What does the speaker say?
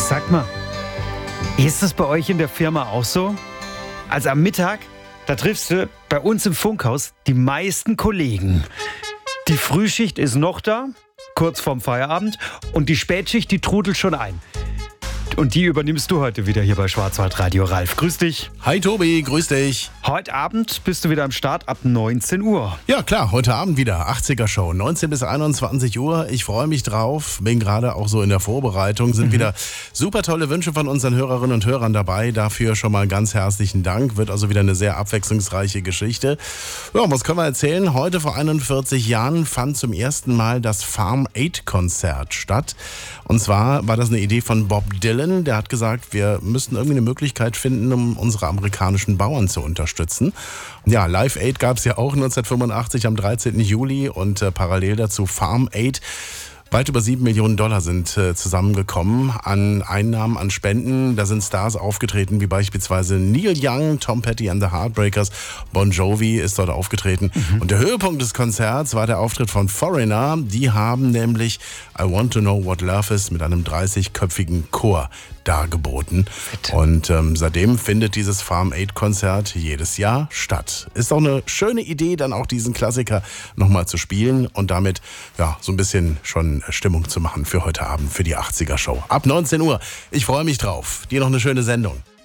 Sag mal, ist das bei euch in der Firma auch so? Also am Mittag, da triffst du bei uns im Funkhaus die meisten Kollegen. Die Frühschicht ist noch da, kurz vorm Feierabend, und die Spätschicht, die trudelt schon ein. Und die übernimmst du heute wieder hier bei Schwarzwaldradio. Ralf, grüß dich. Hi Tobi, grüß dich. Heute Abend bist du wieder am Start ab 19 Uhr. Ja klar, heute Abend wieder 80er Show, 19 bis 21 Uhr. Ich freue mich drauf, bin gerade auch so in der Vorbereitung. Sind wieder super tolle Wünsche von unseren Hörerinnen und Hörern dabei. Dafür schon mal ganz herzlichen Dank. Wird also wieder eine sehr abwechslungsreiche Geschichte. Ja, was können wir erzählen? Heute vor 41 Jahren fand zum ersten Mal das Farm Aid Konzert statt. Und zwar war das eine Idee von Bob Dylan. Der hat gesagt, wir müssten irgendwie eine Möglichkeit finden, um unsere amerikanischen Bauern zu unterstützen. Ja, Live Aid gab es ja auch 1985 am 13. Juli und parallel dazu Farm Aid. Weit über 7 Millionen Dollar sind zusammengekommen an Einnahmen, an Spenden. Da sind Stars aufgetreten, wie beispielsweise Neil Young, Tom Petty and the Heartbreakers, Bon Jovi ist dort aufgetreten. Und der Höhepunkt des Konzerts war der Auftritt von Foreigner. Die haben nämlich I Want to Know What Love Is mit einem 30-köpfigen Chor dargeboten. Und seitdem findet dieses Farm Aid Konzert jedes Jahr statt. Ist auch eine schöne Idee, dann auch diesen Klassiker nochmal zu spielen und damit ja so ein bisschen schon Stimmung zu machen für heute Abend, für die 80er Show. Ab 19 Uhr. Ich freue mich drauf. Dir noch eine schöne Sendung.